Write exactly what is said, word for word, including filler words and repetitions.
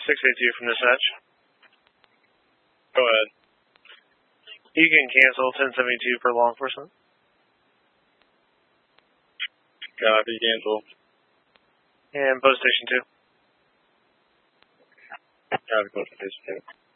six eight two from dispatch. Go ahead. You can cancel ten seventy-two for law enforcement. Copy, cancel. And post station two. Copy, post station two.